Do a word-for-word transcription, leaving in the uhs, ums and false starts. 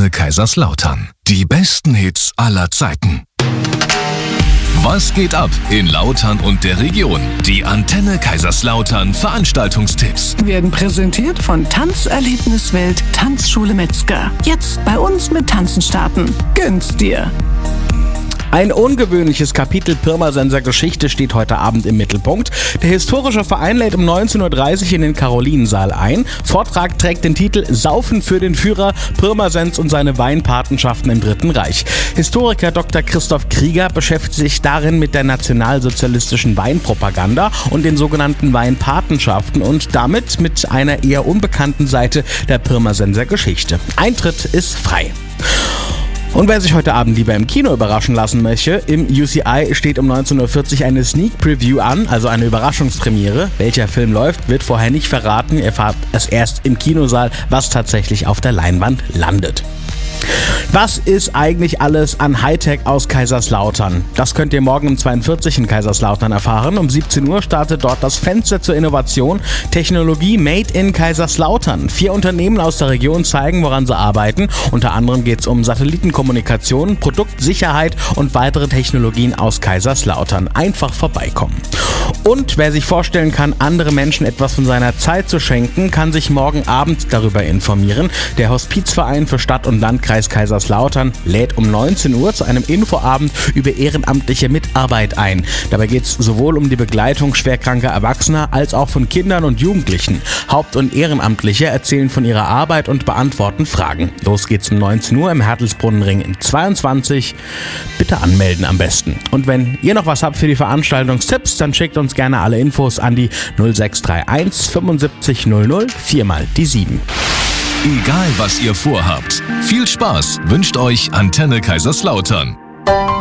Antenne Kaiserslautern. Die besten Hits aller Zeiten. Was geht ab in Lautern und der Region? Die Antenne Kaiserslautern Veranstaltungstipps Werden präsentiert von Tanzerlebniswelt Tanzschule Metzger. Jetzt bei uns mit Tanzen starten. Gönn's dir! Ein ungewöhnliches Kapitel Pirmasenser Geschichte steht heute Abend im Mittelpunkt. Der historische Verein lädt um neunzehn Uhr dreißig in den Karolinensaal ein. Vortrag trägt den Titel Saufen für den Führer, Pirmasens und seine Weinpatenschaften im Dritten Reich. Historiker Doktor Christoph Krieger beschäftigt sich darin mit der nationalsozialistischen Weinpropaganda und den sogenannten Weinpatenschaften und damit mit einer eher unbekannten Seite der Pirmasenser Geschichte. Eintritt ist frei. Und wer sich heute Abend lieber im Kino überraschen lassen möchte, im U C I steht um neunzehn Uhr vierzig eine Sneak Preview an, also eine Überraschungspremiere. Welcher Film läuft, wird vorher nicht verraten. Ihr erfahrt es erst im Kinosaal, was tatsächlich auf der Leinwand landet. Was ist eigentlich alles an Hightech aus Kaiserslautern? Das könnt ihr morgen um zweiundvierzig in Kaiserslautern erfahren. Um siebzehn Uhr startet dort das Fenster zur Innovation. Technologie Made in Kaiserslautern. Vier Unternehmen aus der Region zeigen, woran sie arbeiten. Unter anderem geht es um Satellitenkommunikation, Produktsicherheit und weitere Technologien aus Kaiserslautern. Einfach vorbeikommen. Und wer sich vorstellen kann, andere Menschen etwas von seiner Zeit zu schenken, kann sich morgen Abend darüber informieren. Der Hospizverein für Stadt und Landkreis Kaiserslautern lädt um neunzehn Uhr zu einem Infoabend über ehrenamtliche Mitarbeit ein. Dabei geht es sowohl um die Begleitung schwerkranker Erwachsener als auch von Kindern und Jugendlichen. Haupt- und Ehrenamtliche erzählen von ihrer Arbeit und beantworten Fragen. Los geht's um neunzehn Uhr im Hertelsbrunnenring in zweiundzwanzig. Bitte anmelden am besten. Und wenn ihr noch was habt für die Veranstaltungstipps, dann schickt uns gerne alle Infos an die null sechs drei eins fünfundsiebzig null null vier mal die sieben. Egal was ihr vorhabt. Viel Spaß wünscht euch Antenne Kaiserslautern.